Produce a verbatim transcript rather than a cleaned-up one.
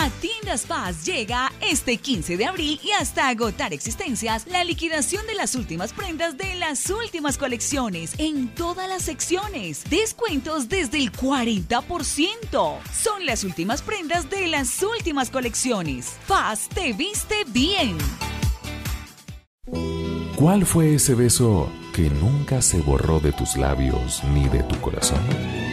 A Tiendas Paz llega este quince de abril y hasta agotar existencias la liquidación de las últimas prendas de las últimas colecciones en todas las secciones. Descuentos desde el cuarenta por ciento. Son las últimas prendas de las últimas colecciones. Paz te viste bien. ¿Cuál fue ese beso que nunca se borró de tus labios ni de tu corazón?